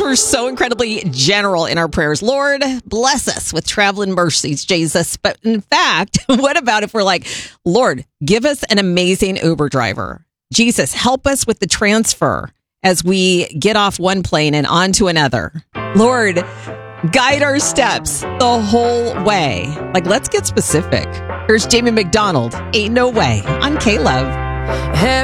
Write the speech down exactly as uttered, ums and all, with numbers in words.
we're so incredibly general in our prayers. Lord, bless us with traveling mercies, Jesus. But in fact, what about if we're like, Lord, give us an amazing Uber driver. Jesus, help us with the transfer as we get off one plane and onto another. Lord, guide our steps the whole way. Like, let's get specific. Here's Jamie McDonald, Ain't No Way on K-Love.